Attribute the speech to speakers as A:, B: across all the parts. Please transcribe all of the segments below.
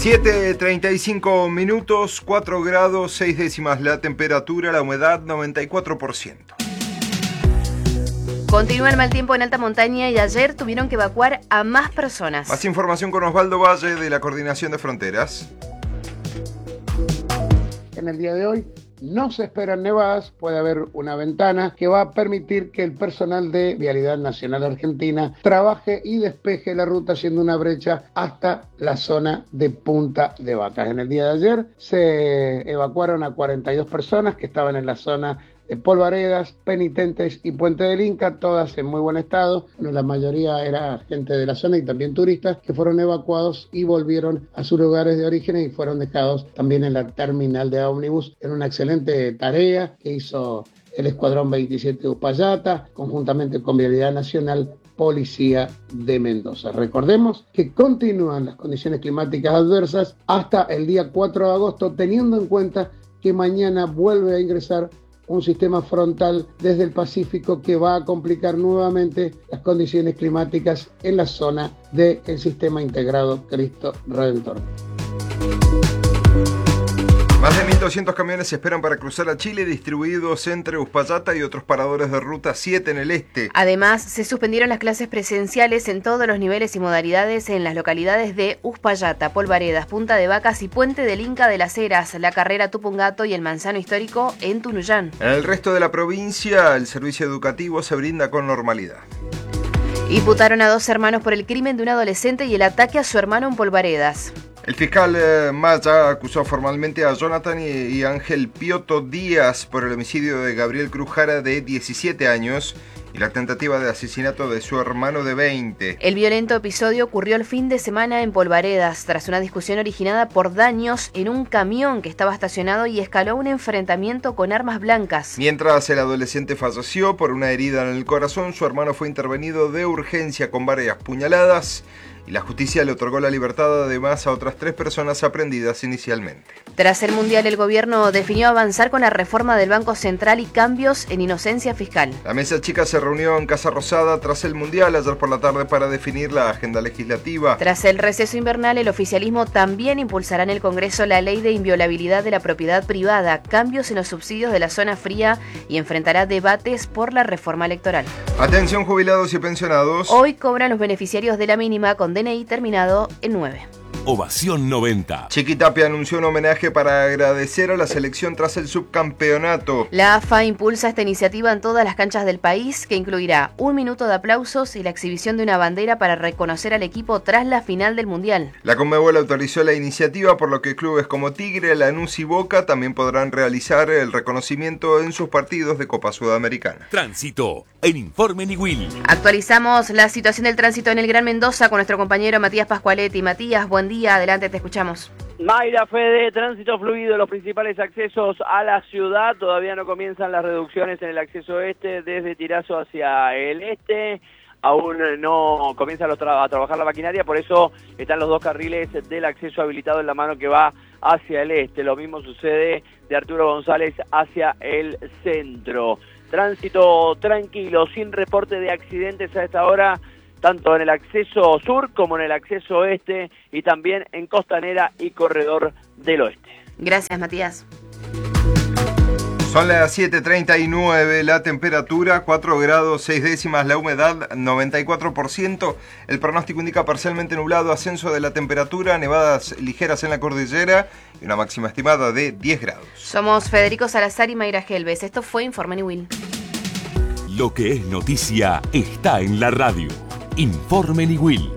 A: 7:35 minutos, 4 grados 6 décimas la temperatura, la humedad 94%.
B: Continúa el mal tiempo en alta montaña y ayer tuvieron que evacuar a más personas.
A: Más información con Osvaldo Valle de la Coordinación de Fronteras.
C: En el día de hoy no se esperan nevadas, puede haber una ventana que va a permitir que el personal de Vialidad Nacional Argentina trabaje y despeje la ruta haciendo una brecha hasta la zona de Punta de Vacas. En el día de ayer se evacuaron a 42 personas que estaban en la zona de Polvaredas, Penitentes y Puente del Inca, todas en muy buen estado. Bueno, la mayoría era gente de la zona y también turistas que fueron evacuados y volvieron a sus lugares de origen y fueron dejados también en la terminal de ómnibus en una excelente tarea que hizo el Escuadrón 27 de Uspallata, conjuntamente con Vialidad Nacional, Policía de Mendoza. Recordemos que continúan las condiciones climáticas adversas hasta el día 4 de agosto, teniendo en cuenta que mañana vuelve a ingresar un sistema frontal desde el Pacífico que va a complicar nuevamente las condiciones climáticas en la zona del sistema integrado Cristo Redentor.
A: Más de 1.200 camiones se esperan para cruzar a Chile, distribuidos entre Uspallata y otros paradores de Ruta 7 en el este.
B: Además, se suspendieron las clases presenciales en todos los niveles y modalidades en las localidades de Uspallata, Polvaredas, Punta de Vacas y Puente del Inca de las Heras, la Carrera Tupungato y el Manzano Histórico en Tunuyán.
A: En el resto de la provincia, el servicio educativo se brinda con normalidad.
B: Imputaron a 2 hermanos por el crimen de un adolescente y el ataque a su hermano en Polvaredas.
A: El fiscal Maya acusó formalmente a Jonathan y Ángel Pioto Díaz por el homicidio de Gabriel Cruz Jara, de 17 años, y la tentativa de asesinato de su hermano de 20.
B: El violento episodio ocurrió el fin de semana en Polvaredas, tras una discusión originada por daños en un camión que estaba estacionado y escaló un enfrentamiento con armas blancas.
A: Mientras el adolescente falleció por una herida en el corazón, su hermano fue intervenido de urgencia con varias puñaladas y la justicia le otorgó la libertad además a otras 3 personas aprehendidas inicialmente.
B: Tras el Mundial, el gobierno definió avanzar con la reforma del Banco Central y cambios en inocencia fiscal.
A: La mesa chica se reunió en Casa Rosada tras el Mundial ayer por la tarde para definir la agenda legislativa.
B: Tras el receso invernal, el oficialismo también impulsará en el Congreso la ley de inviolabilidad de la propiedad privada, cambios en los subsidios de la zona fría y enfrentará debates por la reforma electoral.
A: Atención jubilados y pensionados.
B: Hoy cobran los beneficiarios de la mínima con DNI terminado en 9.
D: Ovación 90.
A: Chiquitapia anunció un homenaje para agradecer a la selección tras el subcampeonato.
B: La AFA impulsa esta iniciativa en todas las canchas del país, que incluirá 1 minuto de aplausos y la exhibición de una bandera para reconocer al equipo tras la final del Mundial.
A: La Conmebol autorizó la iniciativa, por lo que clubes como Tigre, Lanús y Boca también podrán realizar el reconocimiento en sus partidos de Copa Sudamericana.
D: Tránsito en Informe Niwil.
B: Actualizamos la situación del tránsito en el Gran Mendoza con nuestro compañero Matías Pascualetti. Matías, buen día, adelante, te escuchamos.
E: Mayra, Fede, tránsito fluido en los principales accesos a la ciudad. Todavía no comienzan las reducciones en el acceso este desde Tirazo hacia el este. Aún no comienza a trabajar la maquinaria, por eso están los 2 carriles del acceso habilitado en la mano que va hacia el este. Lo mismo sucede de Arturo González hacia el centro. Tránsito tranquilo, sin reporte de accidentes a esta hora, tanto en el acceso sur como en el acceso oeste y también en Costanera y Corredor del Oeste.
B: Gracias, Matías.
A: Son las 7:39, la temperatura 4 grados 6 décimas, la humedad 94%. El pronóstico indica parcialmente nublado, ascenso de la temperatura, nevadas ligeras en la cordillera y una máxima estimada de 10 grados.
B: Somos Federico Salazar y Mayra Gelbes. Esto fue Informe Niwil.
D: Lo que es noticia está en la radio. Informe Niwil.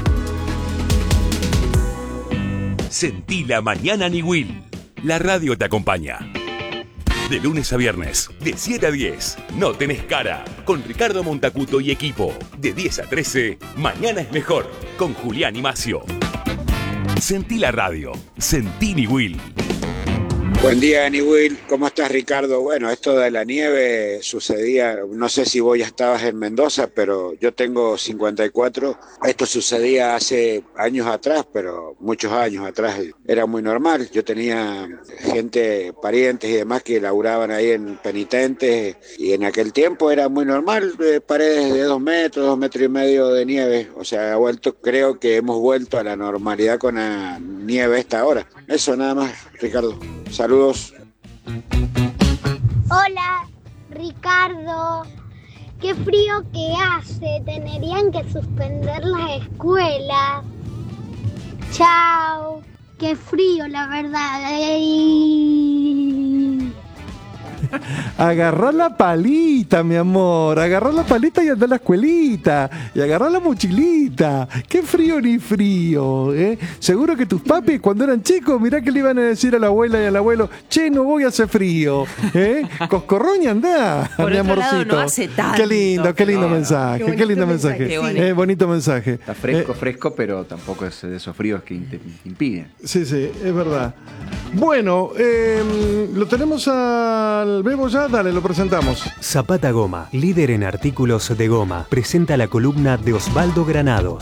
D: Sentí la mañana Niwil. La radio te acompaña. De lunes a viernes, de 7 a 10, No Tenés Cara, con Ricardo Montacuto y equipo. De 10 a 13, Mañana es Mejor, con Julián y Macio. Sentí la radio, sentí Niwil.
F: Buen día, Will. ¿Cómo estás, Ricardo? Bueno, esto de la nieve sucedía, no sé si vos ya estabas en Mendoza, pero yo tengo 54. Esto sucedía hace años atrás, pero muchos años atrás. Era muy normal. Yo tenía gente, parientes y demás que laburaban ahí en Penitentes, y en aquel tiempo era muy normal, paredes de 2 metros, 2 metros y medio de nieve. O sea, creo que hemos vuelto a la normalidad con la nieve esta hora. Eso nada más, Ricardo. Saludos.
G: Hola, Ricardo. Qué frío que hace. Tendrían que suspender las escuelas. Chao. Qué frío, la verdad.
H: Agarrá la palita, mi amor. Agarrá la palita y andá a la escuelita. Y agarrá la mochilita. Qué frío ni frío, ¿eh? Seguro que tus papis, cuando eran chicos, mirá que le iban a decir a la abuela y al abuelo: che, no voy a hacer frío, ¿eh? Coscorroña, andá,
I: por
H: mi
I: otro
H: amorcito.
I: lado, no hace tanto.
H: Qué lindo mensaje. Qué lindo mensaje.
I: Qué
H: bonito mensaje.
J: Está fresco, pero tampoco es de esos fríos que impiden.
H: Sí, es verdad. Bueno, lo tenemos al Bebo ya, dale, lo presentamos.
K: Zapata Goma, líder en artículos de goma, presenta la columna de Osvaldo Granados.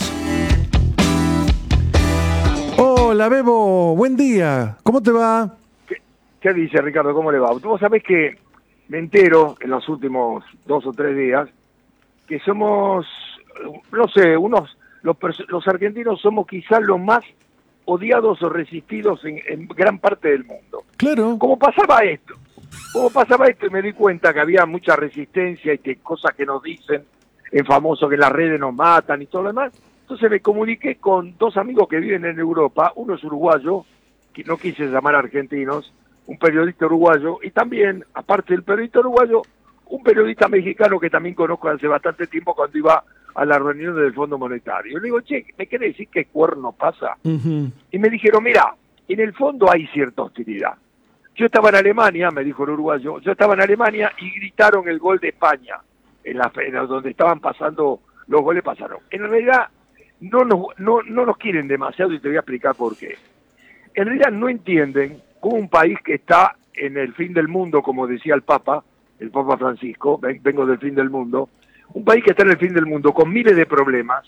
H: Hola, Bebo, buen día. ¿Cómo te va?
L: ¿Qué dice, Ricardo? ¿Cómo le va? Vos sabés que me entero en los últimos 2 o 3 días que somos, no sé, los argentinos somos quizás los más odiados o resistidos en gran parte del mundo.
H: Claro.
L: ¿Cómo pasaba esto? Y me di cuenta que había mucha resistencia y que cosas que nos dicen en famoso que en las redes nos matan y todo lo demás. Entonces me comuniqué con 2 amigos que viven en Europa. Uno es uruguayo, que no quise llamar argentinos, un periodista uruguayo, y también, aparte del periodista uruguayo, un periodista mexicano que también conozco hace bastante tiempo cuando iba a las reuniones del Fondo Monetario. Le digo, che, ¿me quiere decir qué cuerno pasa?
H: Uh-huh.
L: Y me dijeron, mira, en el fondo hay cierta hostilidad. Yo estaba en Alemania, me dijo el uruguayo, yo estaba en Alemania y gritaron el gol de España, en donde estaban pasando, los goles pasaron. En realidad no nos quieren demasiado y te voy a explicar por qué. En realidad no entienden cómo un país que está en el fin del mundo, como decía el Papa Francisco, vengo del fin del mundo, un país que está en el fin del mundo con miles de problemas,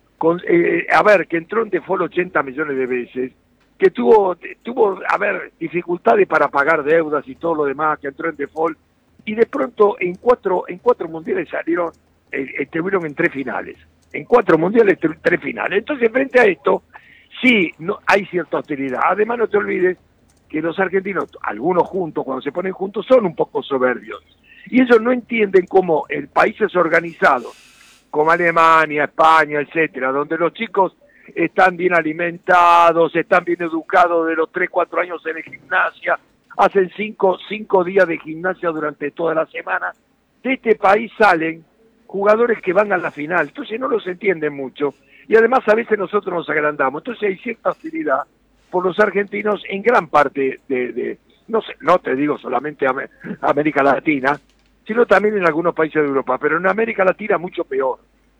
L: que entró en default 80 millones de veces, que tuvo dificultades para pagar deudas y todo lo demás, que entró en default, y de pronto en cuatro mundiales estuvieron en 3 finales. En 4 mundiales, 3 finales. Entonces, frente a esto, sí, hay cierta hostilidad. Además, no te olvides que los argentinos, algunos juntos, cuando se ponen juntos, son un poco soberbios. Y ellos no entienden cómo en países organizados, como Alemania, España, etcétera, donde los chicos están bien alimentados, están bien educados de los 3, 4 años en gimnasia, hacen 5 días de gimnasia durante toda la semana, de este país salen jugadores que van a la final, entonces no los entienden mucho, y además a veces nosotros nos agrandamos, entonces hay cierta hostilidad por los argentinos en gran parte no sé, no te digo solamente América Latina, sino también en algunos países de Europa, pero en América Latina mucho peor.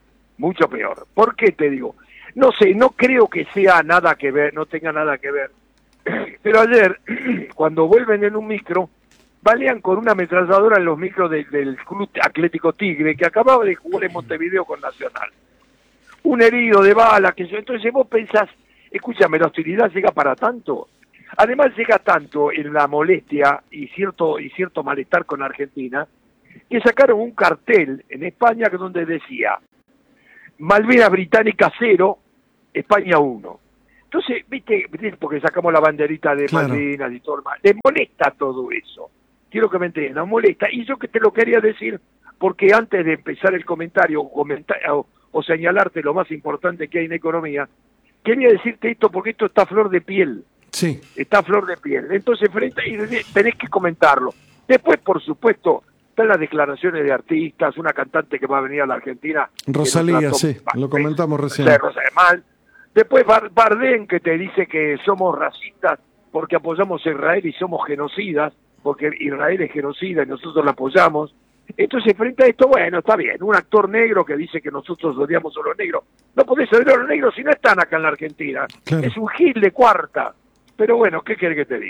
L: ¿Por qué te digo? No sé, no creo que sea nada que ver, no tenga nada que ver. Pero ayer, cuando vuelven en un micro, balean con una ametralladora en los micros del Club Atlético Tigre, que acababa de jugar en Montevideo con Nacional. Un herido de bala, entonces vos pensás, escúchame, la hostilidad llega para tanto. Además llega tanto en la molestia y cierto malestar con Argentina, que sacaron un cartel en España donde decía Malvinas Británica 0, España 1. Entonces, viste, porque sacamos la banderita de Malvinas y todo lo demás, les molesta todo eso. Quiero que me entiendan, molesta. Y yo que te lo quería decir, porque antes de empezar el comentario o señalarte lo más importante que hay en economía, quería decirte esto porque esto está a flor de piel.
H: Sí.
L: Está a flor de piel. Entonces, tenés que comentarlo. Después, por supuesto, están las declaraciones de artistas, una cantante que va a venir a la Argentina.
H: Rosalía, sí, lo comentamos recién.
L: Mal. Después Bardem, que te dice que somos racistas porque apoyamos a Israel y somos genocidas, porque Israel es genocida y nosotros la apoyamos. Entonces, frente a esto, bueno, está bien. Un actor negro que dice que nosotros odiamos a los negros. No podés odiar a los negros si no están acá en la Argentina. Claro. Es un gil de cuarta. Pero bueno, ¿qué querés que te diga?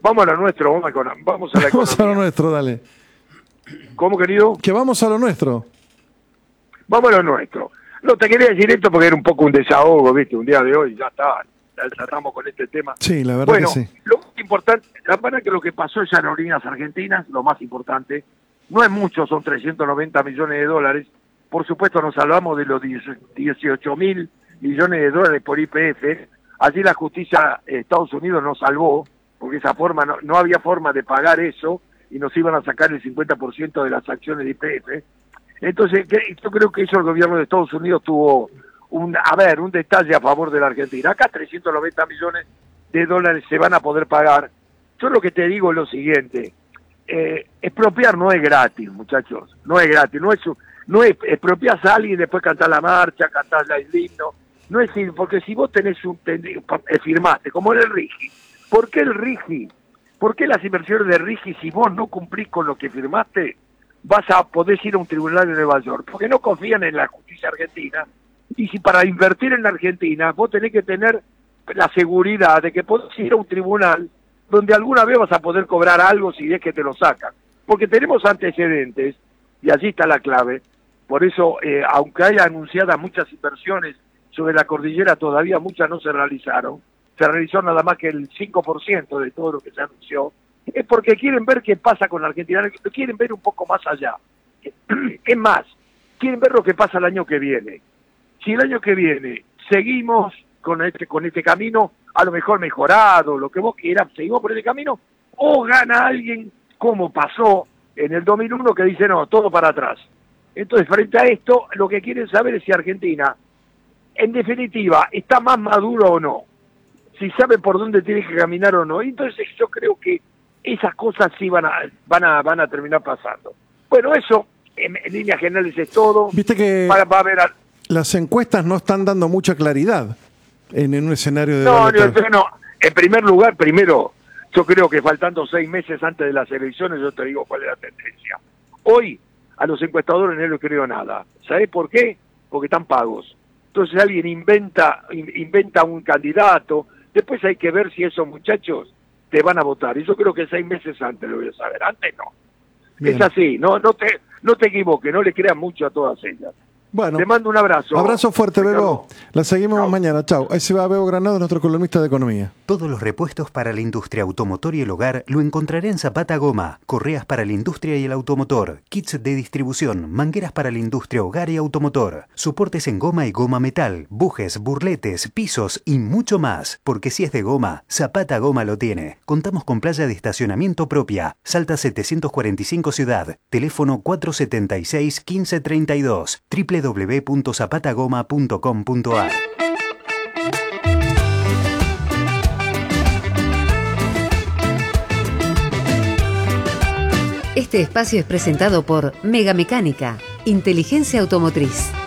L: Vamos a lo nuestro, vamos a la
H: Vamos a lo
L: economía.
H: nuestro, dale.
L: ¿Cómo, querido?
H: Que vamos a lo nuestro.
L: Vamos a lo nuestro. No, te quería decir esto porque era un poco un desahogo, ¿viste? Un día de hoy ya está, ya tratamos con este tema.
H: Sí, la verdad
L: bueno,
H: que sí.
L: Lo más importante, la verdad que lo que pasó en Aerolíneas Argentinas, lo más importante, no es mucho, son 390 millones de dólares. Por supuesto nos salvamos de los 18 mil millones de dólares por YPF. Allí la justicia de Estados Unidos nos salvó, porque esa forma no había forma de pagar eso y nos iban a sacar el 50% de las acciones de YPF. Entonces, yo creo que eso el gobierno de Estados Unidos tuvo un detalle a favor de la Argentina. Acá 390 millones de dólares se van a poder pagar. Yo lo que te digo es lo siguiente, expropiar no es gratis, muchachos, no es gratis, no es expropias a alguien y después cantás la marcha, cantás el himno, no es porque si vos firmaste, como en el RIGI, ¿por qué el RIGI? ¿Por qué las inversiones de RIGI, si vos no cumplís con lo que firmaste, vas a poder ir a un tribunal de Nueva York? Porque no confían en la justicia argentina, y si para invertir en la Argentina vos tenés que tener la seguridad de que podés ir a un tribunal donde alguna vez vas a poder cobrar algo si es que te lo sacan. Porque tenemos antecedentes, y allí está la clave. Por eso, aunque haya anunciadas muchas inversiones sobre la cordillera, todavía muchas no se realizaron. Se realizó nada más que el 5% de todo lo que se anunció. Es porque quieren ver qué pasa con la Argentina, quieren ver un poco más allá. Es más, quieren ver lo que pasa el año que viene. Si el año que viene seguimos con este camino, a lo mejor mejorado, lo que vos quieras, seguimos por este camino, o gana alguien como pasó en el 2001 que dice no, todo para atrás. Entonces, frente a esto, lo que quieren saber es si Argentina, en definitiva, está más maduro o no, si sabe por dónde tiene que caminar o no. Entonces yo creo que esas cosas sí van a terminar pasando. Bueno, eso en líneas generales es todo.
H: Viste que
L: va a haber
H: las encuestas no están dando mucha claridad en un escenario de
L: no, en primer lugar, yo creo que faltando 6 meses antes de las elecciones, yo te digo cuál es la tendencia. Hoy a los encuestadores no les creo nada. ¿Sabés por qué? Porque están pagos. Entonces alguien inventa un candidato, después hay que ver si esos muchachos te van a votar. Y yo creo que 6 meses antes lo voy a saber, antes no. Bien. Es así, no te equivoques, no le creas mucho a todas ellas.
H: Bueno,
L: te mando un abrazo.
H: Abrazo fuerte, Bebo. La seguimos mañana. Chau. Ahí se va Bebo Granado, nuestro columnista de economía.
K: Todos los repuestos para la industria automotor y el hogar lo encontrará en Zapata Goma. Correas para la industria y el automotor. Kits de distribución. Mangueras para la industria, hogar y automotor. Soportes en goma y goma metal. Bujes, burletes, pisos y mucho más. Porque si es de goma, Zapata Goma lo tiene. Contamos con playa de estacionamiento propia. Salta 745 Ciudad. Teléfono 476 1532. www.zapatagoma.com.ar.
I: Este espacio es presentado por Mega Mecánica, Inteligencia Automotriz.